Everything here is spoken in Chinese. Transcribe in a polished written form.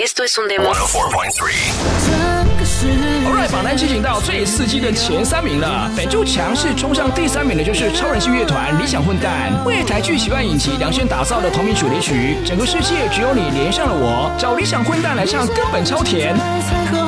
Esto es un demo. 104.3。Alright， 榜单进行到最刺激的前3名了。本周强势冲上第3名的就是超人系乐团理想混蛋，为台剧《奇幻影集》量身打造的同名主题曲《整个世界只有你连上了我》，找理想混蛋来唱根本超甜。